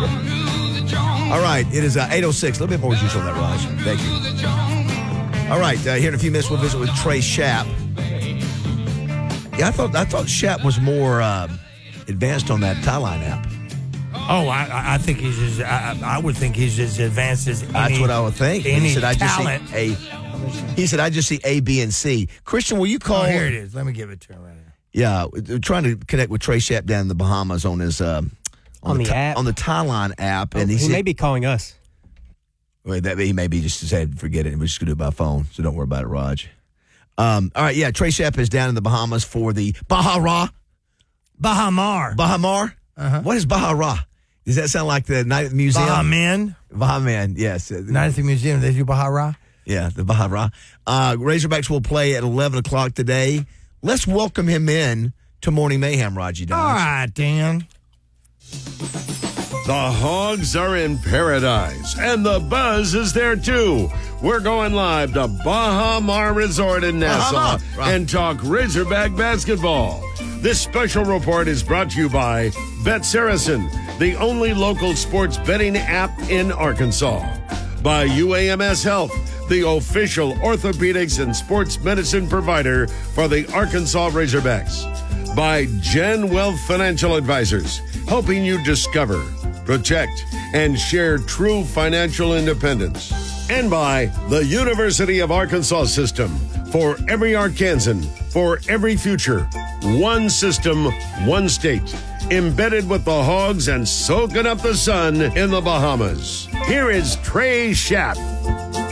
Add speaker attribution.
Speaker 1: All right, it is 8:06. A little bit more juice on that, Raj. Thank you. All right, here in a few minutes, we'll visit with Trey Schaap. Yeah, I thought Schaap was more advanced on that Tie-Line app.
Speaker 2: Oh, I think he's I would think he's as advanced as any,
Speaker 1: that's what I would think.
Speaker 2: Any
Speaker 1: He said,
Speaker 2: talent.
Speaker 1: He said, I just see A, B, and C. Christian, will you call?
Speaker 2: Oh, here it is. Let me give it to him right here.
Speaker 1: Yeah, we're trying to connect with Trey Schaap down in the Bahamas on his
Speaker 3: on the app,
Speaker 1: on the Tie-Line app, and
Speaker 3: he may be calling us.
Speaker 1: Wait, he may be just said forget it. We're just gonna do it by phone, so don't worry about it, Raj. All right, yeah, Trey Schaap is down in the Bahamas for the Bahamar.
Speaker 2: Uh-huh.
Speaker 1: What is Bahara? Does that sound like the Night at the Museum? Bahaman, yes.
Speaker 2: Night at the Museum, they do Bahara?
Speaker 1: Yeah, the Bahara. Razorbacks will play at 11 o'clock today. Let's welcome him in to Morning Mayhem, Raji Dodge.
Speaker 2: All right, Dan.
Speaker 4: The Hogs are in paradise, and the buzz is there too. We're going live to Baha Mar Resort in Nassau and talk Razorback basketball. This special report is brought to you by Bet Saracen, the only local sports betting app in Arkansas. By UAMS Health, the official orthopedics and sports medicine provider for the Arkansas Razorbacks. By Gen Wealth Financial Advisors, helping you discover, protect, and share true financial independence. And by the University of Arkansas System, for every Arkansan, for every future. One system, one state. Embedded with the Hogs and soaking up the sun in the Bahamas. Here is Trey Schaap.